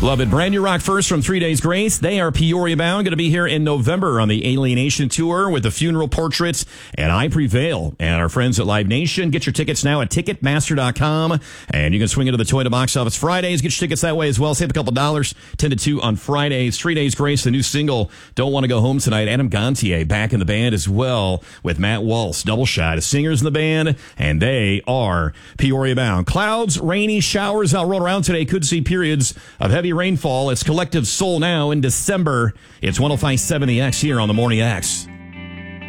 Love it. Brand new rock first from 3 Days Grace. They are Peoria bound. Going to be here in November on the Alienation Tour with the Funeral Portraits and I Prevail. And our friends at Live Nation. Get your tickets now at Ticketmaster.com. And you can swing into the Toyota Box Office Fridays. Get your tickets that way as well. Save a couple dollars. 10 to 2 on Fridays. 3 Days Grace, the new single, Don't Want to Go Home Tonight. Adam Gontier back in the band as well with Matt Waltz. Double shot of singers in the band. And they are Peoria bound. Clouds, rainy showers out roll around today. Could see periods of heavy rainfall. It's Collective Soul now in December. It's 105.7 The X here on the Morning X.